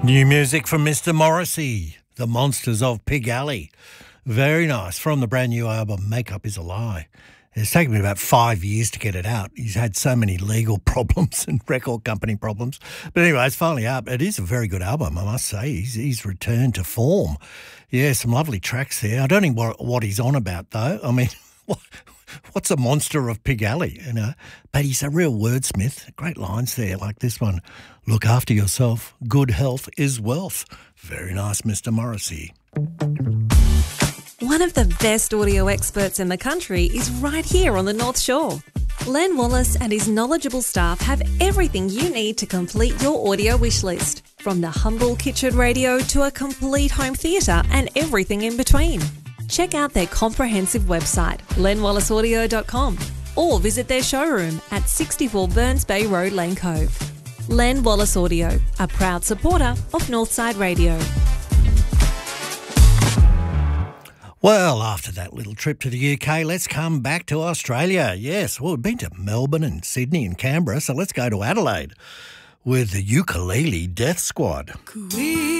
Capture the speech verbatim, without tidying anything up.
New music from Mister Morrissey, The Monsters of Pig Alley. Very nice, from the brand new album, Makeup is a Lie. It's taken me about five years to get it out. He's had so many legal problems and record company problems. But anyway, it's finally out. It is a very good album, I must say. He's, he's returned to form. Yeah, some lovely tracks there. I don't know what, what he's on about, though. I mean, what, what's a monster of Pig Alley, you know? But he's a real wordsmith. Great lines there, like this one. Look after yourself. Good health is wealth. Very nice, Mister Morrissey. One of the best audio experts in the country is right here on the North Shore. Len Wallace and his knowledgeable staff have everything you need to complete your audio wish list, from the humble kitchen radio to a complete home theatre and everything in between. Check out their comprehensive website, len wallace audio dot com, or visit their showroom at sixty-four Burns Bay Road, Lane Cove. Len Wallace Audio, a proud supporter of Northside Radio. Well, after that little trip to the U K, let's come back to Australia. Yes, well, we've been to Melbourne and Sydney and Canberra, so let's go to Adelaide with the Ukulele Death Squad.